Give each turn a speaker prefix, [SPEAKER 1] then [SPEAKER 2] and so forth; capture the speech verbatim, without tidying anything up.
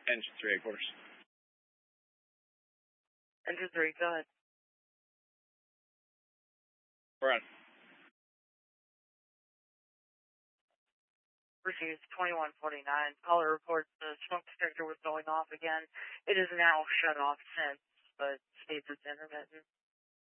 [SPEAKER 1] Engine three, headquarters.
[SPEAKER 2] Engine three, go ahead.
[SPEAKER 1] We're on.
[SPEAKER 2] Received twenty-one forty-nine. Caller reports the smoke detector was going off again. It is now shut off since, but states it's intermittent.